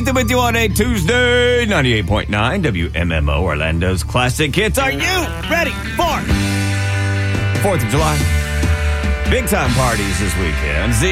Ethan with you on a Tuesday, 98.9 WMMO, Orlando's Classic Hits. Are you ready for 4th of July? Big time parties this weekend.